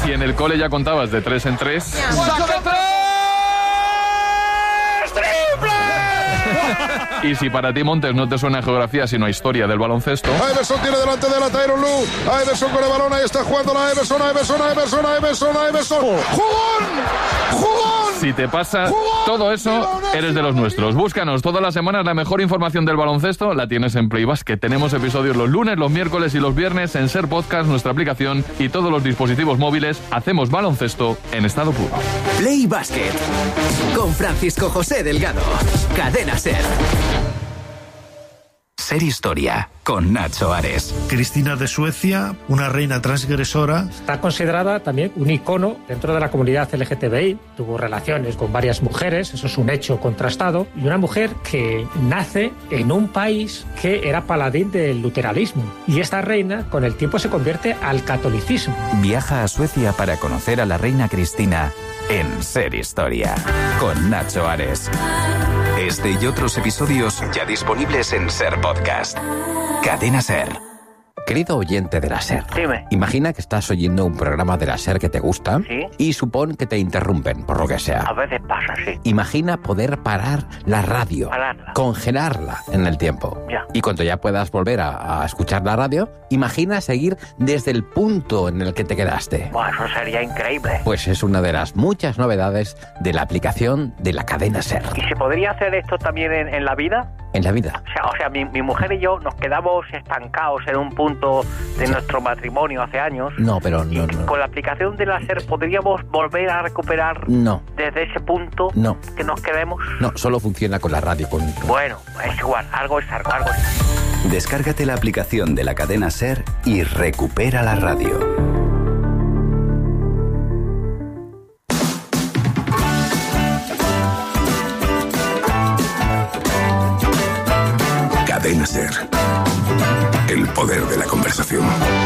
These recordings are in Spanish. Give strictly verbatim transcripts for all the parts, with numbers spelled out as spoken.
Si en el cole ya contabas de tres en tres... ¡Saque tres! Y si para ti, Montes, no te suena geografía sino historia del baloncesto... Iverson tiene delante de la Tyronn Lue. Iverson con el balón, ahí está jugando la Iverson, Iverson, Iverson, Iverson, Iverson. ¡Jugón! ¡Jugón! Si te pasa todo eso, eres de los nuestros. Búscanos todas las semanas la mejor información del baloncesto. La tienes en Play Basket. Tenemos episodios los lunes, los miércoles y los viernes en Ser Podcast, nuestra aplicación y todos los dispositivos móviles. Hacemos baloncesto en estado puro. Play Basket con Francisco José Delgado. Cadena Ser. Ser Historia con Nacho Ares. Cristina de Suecia, una reina transgresora. Está considerada también un icono dentro de la comunidad L G T B I. Tuvo relaciones con varias mujeres, eso es un hecho contrastado. Y una mujer que nace en un país que era paladín del luteranismo. Y esta reina con el tiempo se convierte al catolicismo. Viaja a Suecia para conocer a la reina Cristina en Ser Historia con Nacho Ares. Este y otros episodios ya disponibles en Ser Podcast. Cadena Ser. Querido oyente de la SER, dime. Imagina que estás oyendo un programa de la SER que te gusta, ¿sí? Y supón que te interrumpen, por lo que sea. A veces pasa, sí. Imagina poder parar la radio, Pararla. congelarla en el tiempo. Ya. Y cuando ya puedas volver a, a escuchar la radio, imagina seguir desde el punto en el que te quedaste. Buah, eso sería increíble. Pues es una de las muchas novedades de la aplicación de la cadena SER. ¿Y se podría hacer esto también en, en la vida? En la vida. O sea, o sea mi, mi mujer y yo nos quedamos estancados en un punto de sí. nuestro matrimonio hace años. No, pero no, y no. Con la aplicación de la SER podríamos volver a recuperar no. desde ese punto no. que nos quedemos. No, solo funciona con la radio. Con... Bueno, es igual, algo es algo, algo es. Descárgate la aplicación de la cadena SER y recupera la radio. Cadena Ser. El poder de la conversación.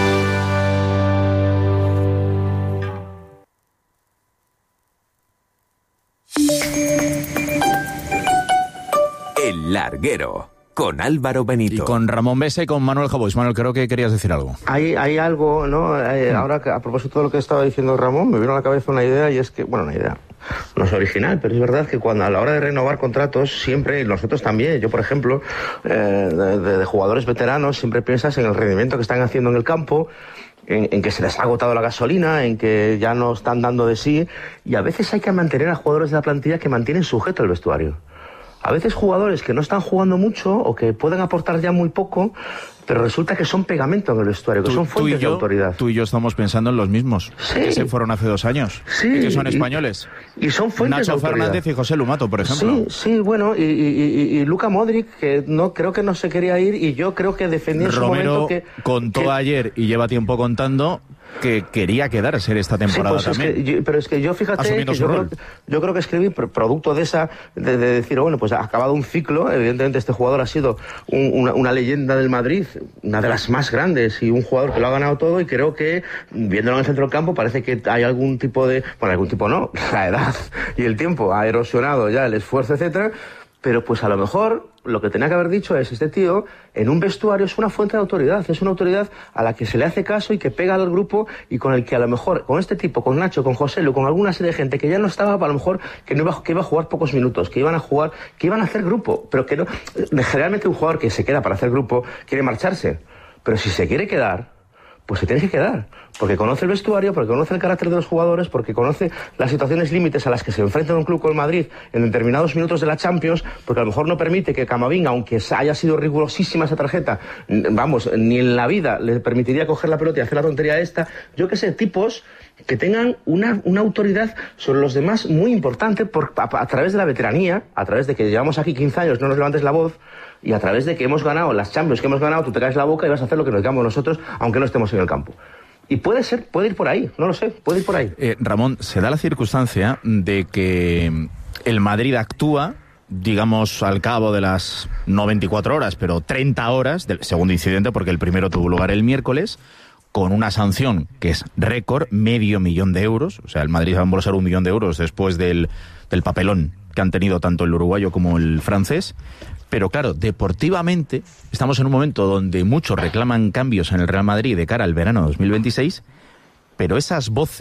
El Larguero. Con Álvaro Benito. Y con Ramón Besa y con Manuel Jabós. Manuel, creo que querías decir algo. Hay, hay algo, ¿no? Eh, ahora, que, a propósito de lo que estaba diciendo Ramón, me vino a la cabeza una idea y es que, bueno, una idea, no es original, pero es verdad que cuando a la hora de renovar contratos, siempre, y nosotros también, yo por ejemplo, eh, de, de, de jugadores veteranos, siempre piensas en el rendimiento que están haciendo en el campo, En, en que se les ha agotado la gasolina, en que ya no están dando de sí, y a veces hay que mantener a jugadores de la plantilla que mantienen sujeto el vestuario. A veces jugadores que no están jugando mucho o que pueden aportar ya muy poco, pero resulta que son pegamento en el vestuario, que tú, son fuentes yo, de autoridad. Tú y yo estamos pensando en los mismos, sí. que se fueron hace dos años, sí, que son españoles. Y, y son fuentes Nacho de autoridad. Fernández y José Lumato, por ejemplo. Sí, sí, bueno, y, y, y, y Luka Modric, que no creo que no se quería ir, y yo creo que defendía en su Romero momento que... contó que... ayer, y lleva tiempo contando, que quería quedarse esta temporada sí, pues también. Es que yo, pero es que yo fíjate que yo creo, yo creo que escribí producto de esa, de, de decir, bueno, pues ha acabado un ciclo, evidentemente este jugador ha sido un, una, una leyenda del Madrid, una de las más grandes y un jugador que lo ha ganado todo, y creo que viéndolo en el centro del campo parece que hay algún tipo de, bueno, algún tipo no, la edad y el tiempo ha erosionado ya el esfuerzo, etcétera. Pero pues a lo mejor lo que tenía que haber dicho es, este tío en un vestuario es una fuente de autoridad, es una autoridad a la que se le hace caso y que pega al grupo, y con el que a lo mejor, con este tipo, con Nacho, con José Lu, con alguna serie de gente que ya no estaba, a lo mejor que no iba, que iba a jugar pocos minutos, que iban a jugar, que iban a hacer grupo, pero que no, generalmente un jugador que se queda para hacer grupo quiere marcharse, pero si se quiere quedar, pues se tiene que quedar, porque conoce el vestuario, porque conoce el carácter de los jugadores, porque conoce las situaciones límites a las que se enfrenta un club como el Madrid en determinados minutos de la Champions, porque a lo mejor no permite que Camavinga, aunque haya sido rigurosísima esa tarjeta, vamos, ni en la vida le permitiría coger la pelota y hacer la tontería esta, yo qué sé, tipos que tengan una, una autoridad sobre los demás muy importante por, a, a través de la veteranía, a través de que llevamos aquí quince años, no nos levantes la voz, y a través de que hemos ganado las Champions que hemos ganado, tú te caes la boca y vas a hacer lo que nos digamos nosotros, aunque no estemos en el campo. Y puede ser, puede ir por ahí, no lo sé, puede ir por ahí. Eh, Ramón, se da la circunstancia de que el Madrid actúa, digamos, al cabo de las no veinticuatro horas, pero treinta horas del segundo incidente, porque el primero tuvo lugar el miércoles, con una sanción que es récord, medio millón de euros. O sea, el Madrid va a embolsar un millón de euros después del, del papelón que han tenido tanto el uruguayo como el francés. Pero claro, deportivamente estamos en un momento donde muchos reclaman cambios en el Real Madrid de cara al verano dos mil veintiséis, pero esas voces